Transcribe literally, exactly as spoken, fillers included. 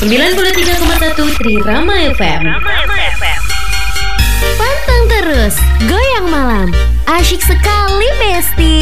sembilan puluh tiga koma satu Trirama F M. Pantang terus, goyang malam. Asyik sekali, Besti.